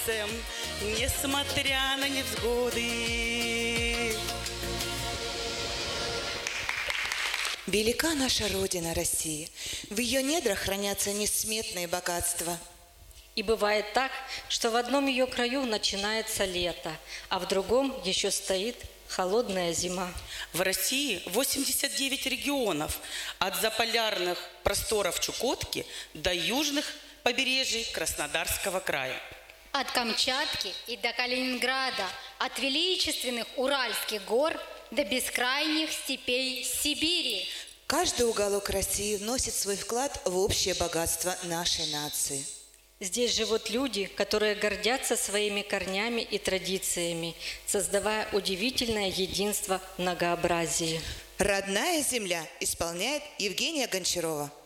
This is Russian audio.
сердцем, несмотря на невзгоды. Велика наша Родина, Россия. В ее недрах хранятся несметные богатства. И бывает так, что в одном ее краю начинается лето, а в другом еще стоит холодная зима. В России 89 регионов, от заполярных просторов Чукотки до южных побережий Краснодарского края. От Камчатки и до Калининграда, от величественных Уральских гор до бескрайних степей Сибири. Каждый уголок России вносит свой вклад в общее богатство нашей нации. Здесь живут люди, которые гордятся своими корнями и традициями, создавая удивительное единство в многообразии. «Родная земля» исполняет Евгения Гончарова.